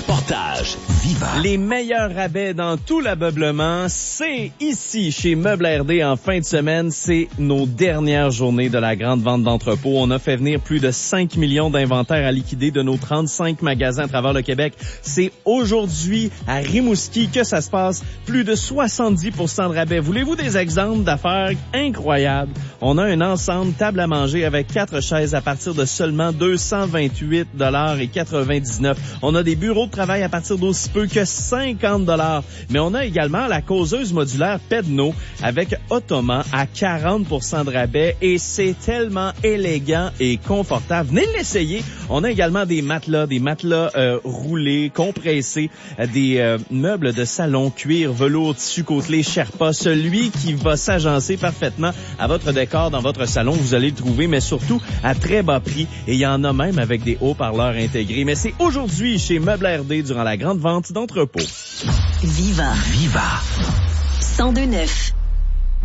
Reportage Viva. Les meilleurs rabais dans tout l'ameublement, c'est ici chez Meubles RD en fin de semaine. C'est nos dernières journées de la grande vente d'entrepôt. On a fait venir plus de 5 millions d'inventaires à liquider de nos 35 magasins à travers le Québec. C'est aujourd'hui à Rimouski que ça se passe. Plus de 70% de rabais. Voulez-vous des exemples d'affaires incroyables? On a un ensemble table à manger avec 4 chaises à partir de seulement 228,99 $. On a des bureaux de travail à partir d'aussi peu que 50 $. Mais on a également la causeuse modulaire Pedno avec ottoman à 40% de rabais et c'est tellement élégant et confortable. Venez l'essayer. On a également des matelas roulés, compressés, des meubles de salon, cuir, velours, tissu côtelé, Sherpa, celui qui va s'agencer parfaitement à votre décor dans votre salon. Vous allez le trouver, mais surtout à très bas prix. Et il y en a même avec des haut-parleurs intégrés. Mais c'est aujourd'hui chez Meubles RD durant la grande vente d'entrepôt. Viva 102.9